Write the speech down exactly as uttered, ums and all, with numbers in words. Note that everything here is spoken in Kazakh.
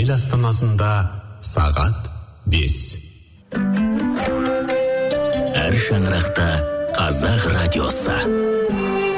ел астанасында сағат бес. Әр шаңырақта қазақ радиосы.